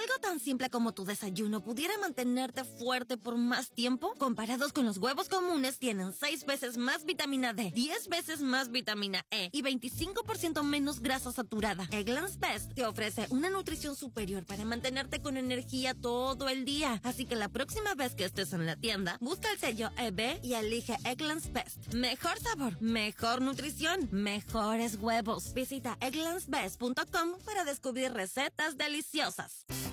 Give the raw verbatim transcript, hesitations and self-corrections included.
algo tan simple como tu desayuno pudiera mantenerte fuerte por más tiempo, comparados con los huevos comunes, tienen seis veces más vitamina D, diez veces más vitamina E y veinticinco por ciento menos grasa saturada. Eggland's Best te ofrece una nutrición superior para mantenerte con energía todo el día. Así que la próxima vez que estés en la tienda, busca el sello E B y elige Eggland's Best. Mejor sabor, mejor nutrición, mejores huevos. Visita egglands best punto com para descubrir recetas deliciosas.